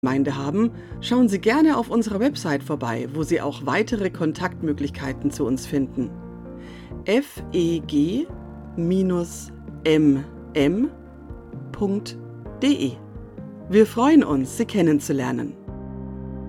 Gemeinde haben, schauen Sie gerne auf unserer Website vorbei, wo Sie auch weitere Kontaktmöglichkeiten zu uns finden. feg-mm.de. Wir freuen uns, Sie kennenzulernen.